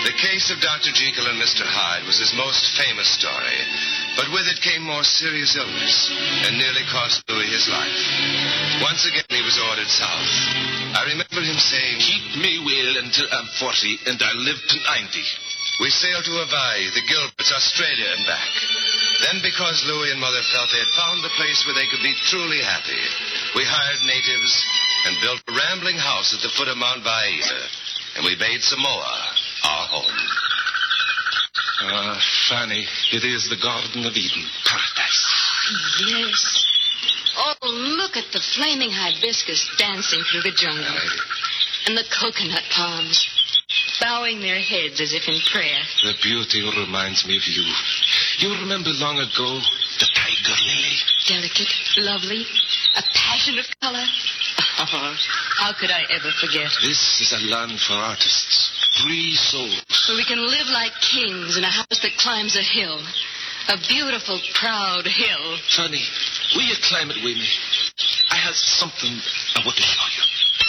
The case of Dr. Jekyll and Mr. Hyde was his most famous story, but with it came more serious illness and nearly cost Louis his life. Once again, he was ordered south. I remember him saying, "Keep me well until I'm 40 and I'll live to 90. We sailed to Hawaii, the Gilberts, Australia, and back. Then, because Louis and Mother felt they had found the place where they could be truly happy, we hired natives and built a rambling house at the foot of Mount Vaida, and we made Samoa our home." Ah, Fanny, it is the Garden of Eden, paradise. Yes. Oh, look at the flaming hibiscus dancing through the jungle. And the coconut palms, bowing their heads as if in prayer. The beauty reminds me of you. You remember long ago the tiger lily? Delicate, lovely, a passion of color. Oh, how could I ever forget? This is a land for artists. Free souls. Where we can live like kings in a house that climbs a hill. A beautiful, proud hill. Fanny, will you climb it with me? I have something I want to show you.